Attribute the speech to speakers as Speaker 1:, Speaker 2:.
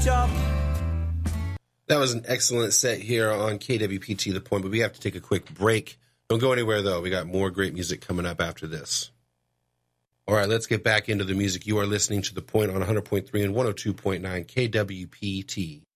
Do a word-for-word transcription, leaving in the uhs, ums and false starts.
Speaker 1: shop.
Speaker 2: That was an excellent set here on K W P T The Point, but we have to take a quick break. Don't go anywhere, though. We got more great music coming up after this. All right, let's get back into the music. You are listening to The Point on one hundred point three and one oh two point nine K W P T.